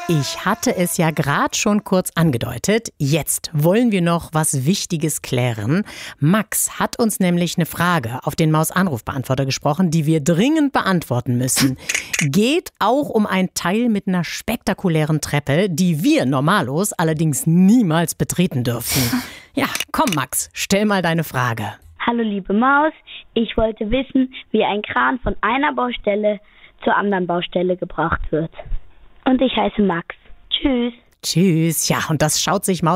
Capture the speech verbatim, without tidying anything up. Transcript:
Ich hatte es ja gerade schon kurz angedeutet. Jetzt wollen wir noch was Wichtiges klären. Max hat uns nämlich eine Frage auf den Maus-Anrufbeantworter gesprochen, die wir dringend beantworten müssen. Geht auch um ein Teil mit einer spektakulären Treppe, die wir Normalos allerdings niemals betreten dürfen. Ja, komm Max, stell mal deine Frage. Hallo liebe Maus, ich wollte wissen, wie ein Kran von einer Baustelle zur anderen Baustelle gebracht wird. Und ich heiße Max. Tschüss. Tschüss. Ja, und das schaut sich Maus